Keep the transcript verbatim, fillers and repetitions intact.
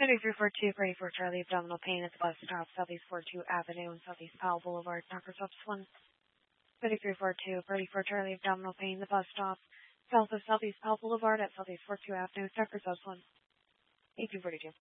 thirty-three forty-two, thirty-four Charlie, abdominal pain at the bus stop, Southeast forty-two Avenue and Southeast Powell Boulevard, Knockers Ups one. thirty-three forty-two, thirty-four Charlie, abdominal pain, the bus stop, south of Southeast Powell Boulevard at Southeast forty-two Avenue, Knockers Ups one. eighteen forty-two.